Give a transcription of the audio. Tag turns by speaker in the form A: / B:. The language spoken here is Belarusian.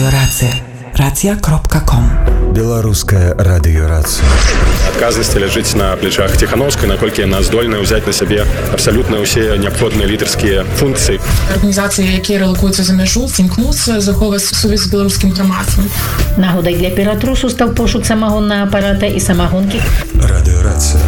A: Радиорация. Рация.ком.
B: Беларуская радиорация.
C: Адказнасць ляжыць на плечах Ціхановскай, наколькі яна здольная ўзяць на сябе абсалютна ўсе неабходныя лідарскія функцыі.
D: Арганізацыі, якія рэлакуюцца за мяжу, імкнуцца захоўваць сувязь з беларускім грамадствам.
E: Нагодай для ператрусу стаў пошук самагоннага апарата і самагонкі.
B: Радиорация.